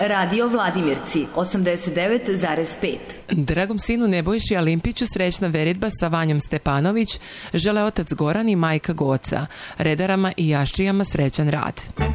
Radio Vladimirci 89,5. Dragom sinu Nebojši Alimpiću srećna veritba sa Vanjom Stepanović žele otac Goran i majka Goca, redarama i jaščijama srećan rad.